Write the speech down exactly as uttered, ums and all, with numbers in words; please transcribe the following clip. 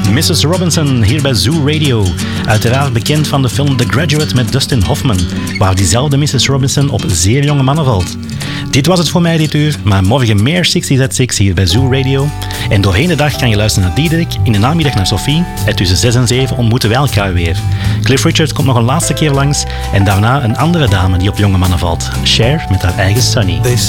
missus Robinson hier bij Zoo Radio. Uiteraard bekend van de film The Graduate met Dustin Hoffman, waar diezelfde missus Robinson op zeer jonge mannen valt. Dit was het voor mij dit uur, maar morgen meer zestig at zes hier bij Zoo Radio. En doorheen de dag kan je luisteren naar Diederik, in de namiddag naar Sophie en tussen zes en zeven ontmoeten wij elkaar weer. Cliff Richard komt nog een laatste keer langs en daarna een andere dame die op jonge mannen valt, Cher met haar eigen Sunny.